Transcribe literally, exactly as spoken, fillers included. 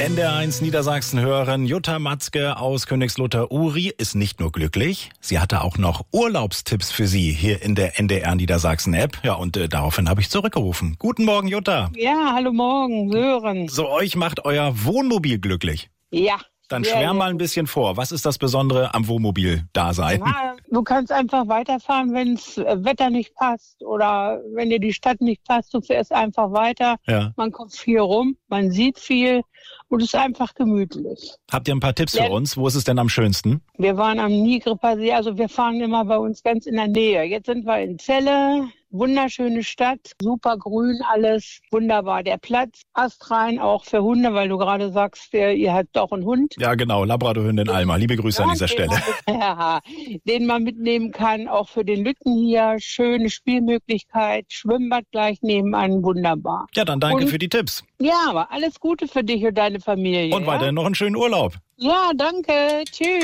N D R eins Niedersachsen hören. Jutta Matzke aus Königslutter-Uri ist nicht nur glücklich, sie hatte auch noch Urlaubstipps für Sie hier in der N D R Niedersachsen App. Ja, und äh, daraufhin habe ich zurückgerufen. Guten Morgen, Jutta. Ja, hallo Morgen, Sören. So, euch macht euer Wohnmobil glücklich. Ja. Dann sehr, schwärm sehr mal ein bisschen vor. Was ist das Besondere am Wohnmobil-Dasein? Ja, du kannst einfach weiterfahren, wenn das Wetter nicht passt oder wenn dir die Stadt nicht passt. Du fährst einfach weiter. Ja. Man kommt viel rum, man sieht viel und es ist einfach gemütlich. Habt ihr ein paar Tipps Ja. für uns? Wo ist es denn am schönsten? Wir waren am Nigripper See, also wir fahren immer bei uns ganz in der Nähe. Jetzt sind wir in Celle. Wunderschöne Stadt, super grün alles, wunderbar. Der Platz, astrein auch für Hunde, weil du gerade sagst, ihr, ihr habt auch einen Hund. Ja, genau, Labradorhündin Alma. Liebe Grüße Ja, an dieser den Stelle. Man, ja, den man mitnehmen kann, auch für den Lütten hier. Schöne Spielmöglichkeit, Schwimmbad gleich nebenan, wunderbar. Ja, dann danke Und- für die Tipps. Ja, aber alles Gute für dich und deine Familie. Und ja? weiterhin noch einen schönen Urlaub. Ja, danke. Tschüss.